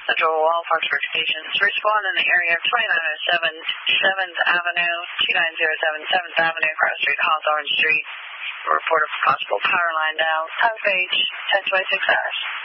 Central Wall, Foxburg Stations. Respond in the area of 2907 7th Avenue, 2907 7th Avenue, Cross Street, Hawthorne Street. Report of possible power line down. Time page 10:26 hours.